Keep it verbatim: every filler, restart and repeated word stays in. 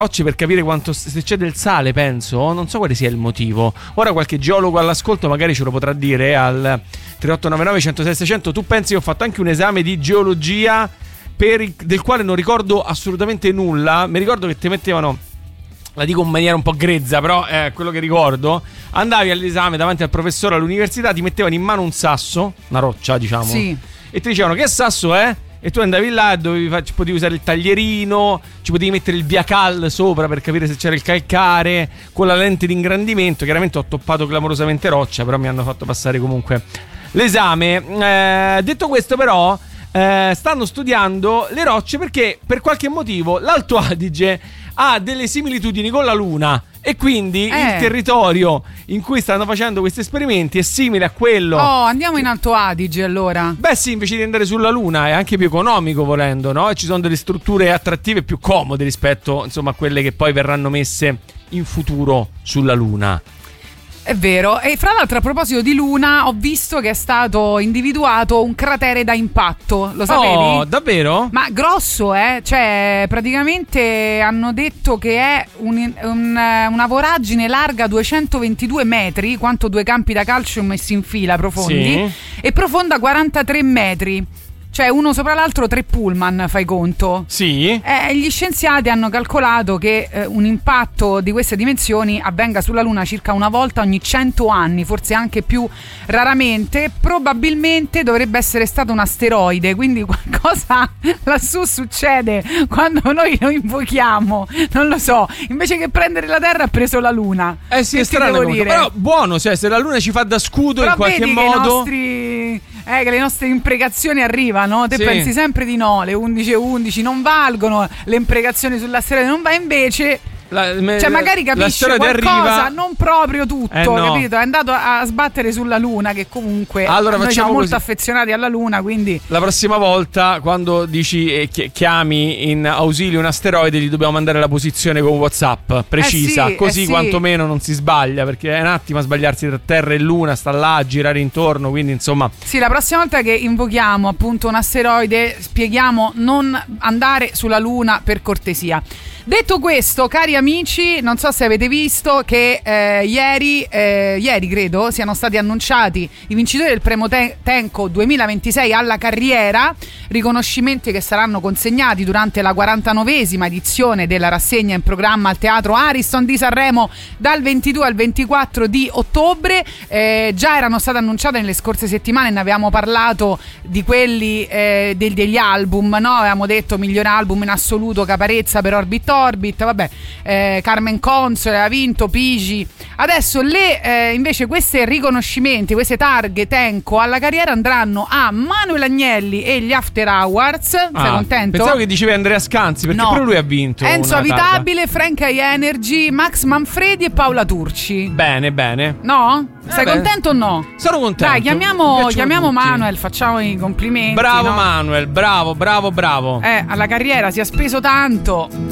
rocce per capire quanto, se c'è del sale, penso, non so quale sia il motivo. Ora qualche geologo all'ascolto magari ce lo potrà dire al tre otto nove nove uno zero sei sei zero zero. Tu pensi che ho fatto anche un esame di geologia per il, del quale non ricordo assolutamente nulla. Mi ricordo che ti mettevano, la dico in maniera un po' grezza, però è quello che ricordo, andavi all'esame davanti al professore all'università, ti mettevano in mano un sasso, una roccia diciamo, sì, e ti dicevano che sasso è, e tu andavi là e dovevi fa- ci potevi usare il taglierino, ci potevi mettere il Biacal sopra per capire se c'era il calcare, con la lente di ingrandimento. Chiaramente ho toppato clamorosamente roccia, però mi hanno fatto passare comunque l'esame. Eh, detto questo però, eh, stanno studiando le rocce perché per qualche motivo l'Alto Adige ha delle similitudini con la Luna, e quindi eh. il territorio in cui stanno facendo questi esperimenti è simile a quello. Oh, andiamo in Alto Adige allora. Beh sì, invece di andare sulla Luna è anche più economico volendo, no? E ci sono delle strutture attrattive più comode rispetto, insomma, a quelle che poi verranno messe in futuro sulla Luna. È vero. E fra l'altro, a proposito di Luna, ho visto che è stato individuato un cratere da impatto. Lo sapevi? Oh, davvero? Ma grosso, eh? Cioè, praticamente hanno detto che è un, un, una voragine larga duecentoventidue metri, quanto due campi da calcio messi in fila profondi, Sì. e profonda quarantatré metri. Cioè uno sopra l'altro, tre pullman, fai conto. Sì. Eh, gli scienziati hanno calcolato che eh, un impatto di queste dimensioni avvenga sulla Luna circa una volta ogni cento anni, forse anche più raramente. Probabilmente dovrebbe essere stato un asteroide, quindi qualcosa lassù succede quando noi lo invochiamo, non lo so. Invece che prendere la Terra ha preso la Luna. Eh sì, Che è strano devo comunque. dire? Però buono, cioè se la Luna ci fa da scudo Però in qualche vedi modo. che i nostri... Eh, che le nostre imprecazioni arrivano, te Sì. pensi sempre di no, le undici e undici non valgono, le imprecazioni sull'asteroide non va, invece La, me, cioè magari capisce qualcosa, arriva... non proprio tutto, eh no. capito? È andato a, a sbattere sulla Luna, che comunque allora noi siamo molto così. affezionati alla Luna, quindi La prossima volta, quando dici e chi- chiami in ausilio un asteroide, gli dobbiamo mandare la posizione con WhatsApp precisa, Eh sì, così eh sì. quantomeno non si sbaglia, perché è un attimo a sbagliarsi tra Terra e Luna, sta là a girare intorno, quindi insomma. sì, la prossima volta che invochiamo appunto un asteroide spieghiamo non andare sulla Luna, per cortesia. Detto questo, cari amici, non so se avete visto che eh, ieri, eh, ieri credo, siano stati annunciati i vincitori del Premio Te- Tenco duemilaventisei alla carriera, riconoscimenti che saranno consegnati durante la quarantanovesima edizione della rassegna in programma al Teatro Ariston di Sanremo dal ventidue al ventiquattro di ottobre. Eh, già erano state annunciate nelle scorse settimane, ne avevamo parlato di quelli eh, del, degli album, no? Avevamo detto miglior album in assoluto Caparezza per Orbit Orbit, vabbè, eh, Carmen Console ha vinto, Pigi. Adesso le eh, invece questi riconoscimenti, queste targhe Tenco alla carriera andranno a Manuel Agnelli e gli After Hours. Sei Ah, contento? Pensavo che dicevi Andrea Scanzi, perché No. pure lui ha vinto Enzo una targa. Avitabile, Frank High Energy, Max Manfredi e Paola Turci. Bene, bene. No? Sei beh. contento o no? Sono contento. Dai, Mi chiamiamo, piacciono chiamiamo tutti. Manuel, facciamo i complimenti. Bravo no? Manuel, bravo, bravo, bravo. Eh, alla carriera si è speso tanto.